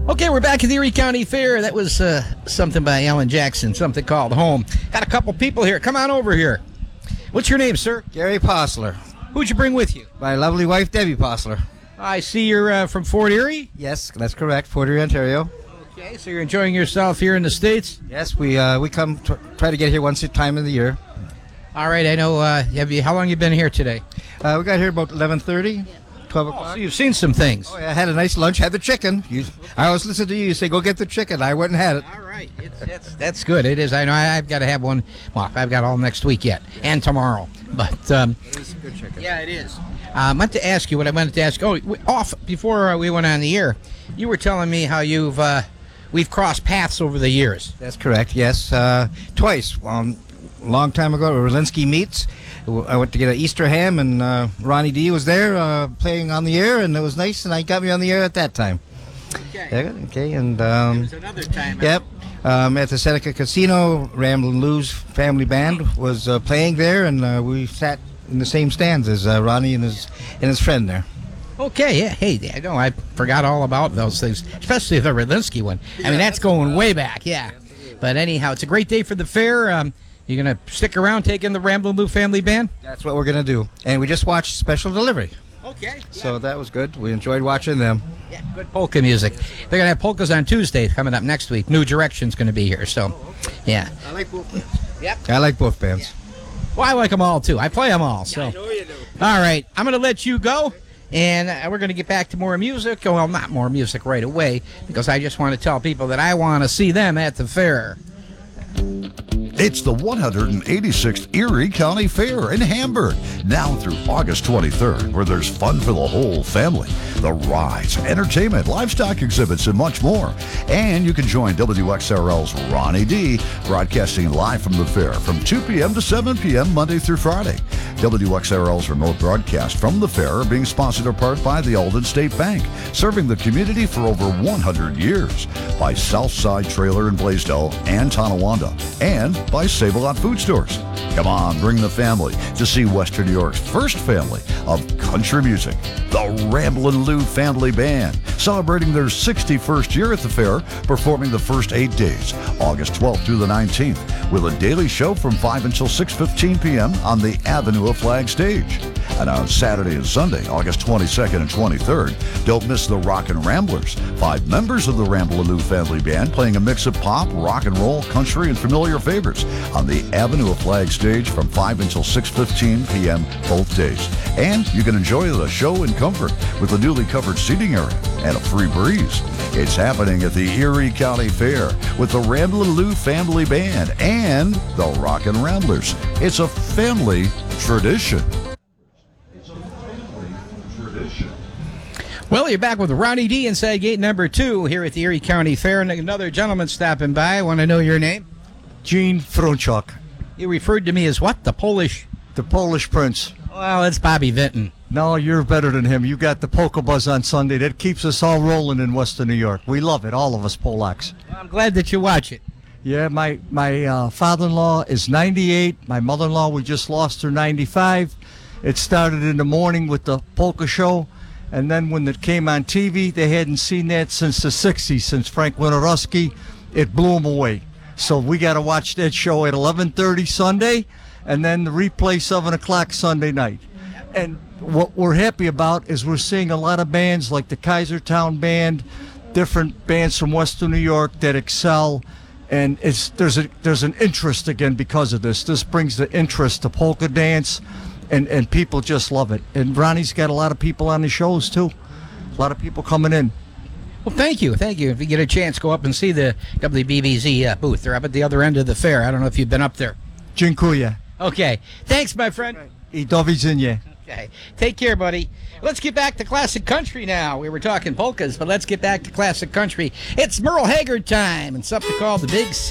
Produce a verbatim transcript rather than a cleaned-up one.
Okay, we're back at the Erie County Fair. That was uh, something by Alan Jackson, something called Home. Got a couple people here. Come on over here. What's your name, sir? Gary Postler. Who'd you bring with you? My lovely wife, Debbie Postler. I see you're uh, from Fort Erie. Yes, that's correct. Fort Erie, Ontario. Okay, so you're enjoying yourself here in the States? Yes, we uh, we come t- try to get here once a time of the year. All right, I know. Uh, have you? How long you been here today? Uh, we got here about eleven thirty, twelve Oh, o'clock. so you've seen some things. Oh, yeah, I had a nice lunch, had the chicken. You, I always listen to you. You say, go get the chicken. I went and had it. All right, it's, it's, that's good. It is. I know. I, I've got to have one. Well, I've got all next week yet, and tomorrow. But um, It's good chicken. yeah, it is. Uh, I meant to ask you what I wanted to ask. Oh, we- off before uh, we went on the air, you were telling me how you've uh, we've crossed paths over the years. That's correct, yes. Uh, twice. Um, a long time ago, at Rolinski Meats. I went to get an Easter ham, and uh, Ronnie D was there uh, playing on the air, and it was nice, and I got me on the air at that time. Okay. Yeah, okay, and... Um, There's another time. Yep. Um, at the Seneca Casino, Ramblin' Lou's family band was uh, playing there, and uh, we sat in the same stands as uh, Ronnie and his and his friend there. Okay, yeah, hey, I know, I forgot all about those things, especially the Rolinsky one. I mean, that's going way back, yeah. But anyhow, it's a great day for the fair. Um, you going to stick around taking the Ramblin' Lou family band? That's what we're going to do. And we just watched Special Delivery. Okay. So that was good. We enjoyed watching them. Yeah, good polka music. They're going to have polkas on Tuesday coming up next week. New Direction's going to be here, so, yeah. I like both bands. Yep. I like both bands. Well, I like them all, too. I play them all, so. I know you do. All right, I'm going to let you go, and uh, we're going to get back to more music. Well, not more music right away, because I just want to tell people that I want to see them at the fair. It's the one hundred eighty-sixth Erie County Fair in Hamburg, now through August twenty-third, where there's fun for the whole family. The rides, entertainment, livestock exhibits, and much more. And you can join W X R L's Ronnie D, broadcasting live from the fair from two p.m. to seven p.m. Monday through Friday. W X R L's remote broadcast from the fair are being sponsored in part by the Alden State Bank, serving the community for over one hundred years, by Southside Trailer in Blaisdell and Tonawanda, and by Save-A-Lot Food Stores. Come on, bring the family to see Western New York's first family of country music, the Ramblin' Lou Family Band, celebrating their sixty-first year at the fair, performing the first eight days, August twelfth through the nineteenth, with a daily show from five until six fifteen p.m. on the Avenue of Flag stage. And on Saturday and Sunday, August twenty-second and twenty-third, don't miss the Rockin' Ramblers, five members of the Ramblin' Lou Family Band playing a mix of pop, rock and roll, country, and familiar favorites on the Avenue of Flag stage from five until six fifteen p.m. both days. And you can enjoy the show in comfort with a newly covered seating area and a free breeze. It's happening at the Erie County Fair with the Ramblin' Lou Family Band and the Rockin' Ramblers. It's a family tradition. Well, you're back with Ronnie D inside gate number two here at the Erie County Fair, and another gentleman stopping by. I want to know your name. Gene Fronchuk, You referred to me as what? The Polish? the Polish prince. Well, it's Bobby Vinton. No, you're better than him. You got the polka buzz on Sunday. That keeps us all rolling in Western New York. We love it, all of us Polacks. Well, I'm glad that you watch it. Yeah, my, my uh, father-in-law is ninety-eight. My mother-in-law, we just lost her, ninety-five. It started in the morning with the polka show. And then when it came on T V, they hadn't seen that since the sixties, since Frank Winoruski. It blew them away. So we got to watch that show at eleven thirty Sunday, and then the replay seven o'clock Sunday night. And what we're happy about is we're seeing a lot of bands like the Kaisertown Band, different bands from Western New York that excel. And it's there's a there's an interest again because of this. This brings the interest to polka dance. And and people just love it. And Ronnie's got a lot of people on the shows, too. A lot of people coming in. Well, thank you. Thank you. If you get a chance, go up and see the W B B Z uh, booth. They're up at the other end of the fair. I don't know if you've been up there. Dziękuję. Okay. Thanks, my friend. I do widzenia. Okay. Take care, buddy. Let's get back to classic country now. We were talking polkas, but let's get back to classic country. It's Merle Haggard time and something called the Big